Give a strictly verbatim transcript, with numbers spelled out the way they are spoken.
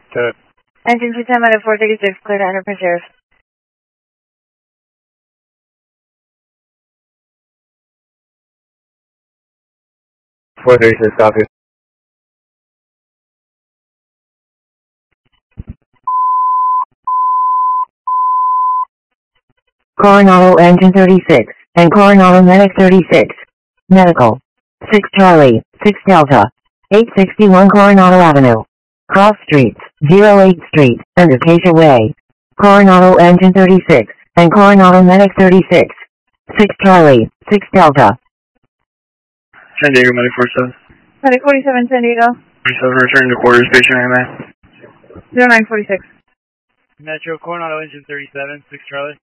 Good. Engine two ten, Medic four sixty-six, clear to enter Sheriff. four thirty-six, copy. Coronado Engine thirty-six, and Coronado Medic thirty-six. Medical. six Charlie, six Delta. eight sixty-one Coronado Avenue. Cross Streets, zero eight Street, and Acacia Way. Coronado Engine thirty-six, and Coronado Medic thirty-six. six Charlie, six Delta. San Diego, Medic forty-seven. Medic forty-seven, San Diego. forty-seven, return to quarters, patient A M A. zero nine forty-six. Metro, Coronado Engine thirty-seven, six Charlie.